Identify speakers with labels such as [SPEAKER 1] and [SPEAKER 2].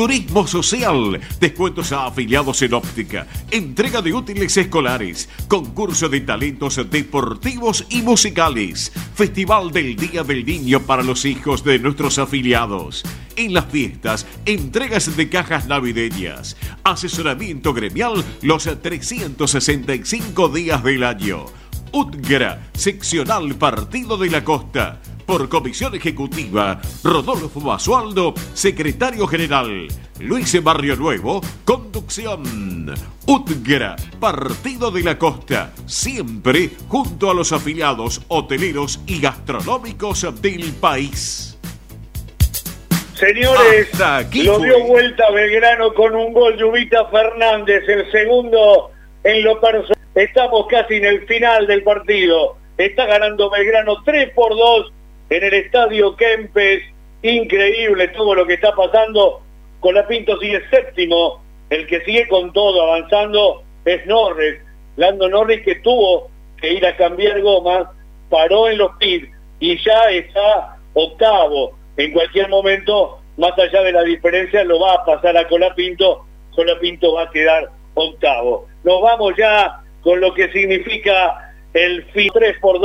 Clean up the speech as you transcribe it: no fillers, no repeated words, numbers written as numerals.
[SPEAKER 1] turismo social, descuentos a afiliados en óptica, entrega de útiles escolares, concurso de talentos deportivos y musicales, Festival del Día del Niño para los hijos de nuestros afiliados. En las fiestas, entregas de cajas navideñas, asesoramiento gremial los 365 días del año. UTGRA, seccional Partido de la Costa. Por comisión ejecutiva, Rodolfo Basualdo, secretario general. Luis Barrio Nuevo, conducción. UTGRA, Partido de la Costa, siempre junto a los afiliados hoteleros y gastronómicos del país.
[SPEAKER 2] Señores, lo dio vuelta Belgrano con un gol Lluvita Fernández, el segundo en lo personal. Estamos casi en el final del partido. Está ganando Belgrano 3-2 en el estadio Kempes. Increíble todo lo que está pasando. Colapinto sigue séptimo. El que sigue con todo avanzando es Norris. Lando Norris, que tuvo que ir a cambiar gomas, paró en los pits y ya está octavo. En cualquier momento, más allá de la diferencia, lo va a pasar a Colapinto. Colapinto va a quedar octavo. Nos vamos ya con lo que significa el fin 3-2.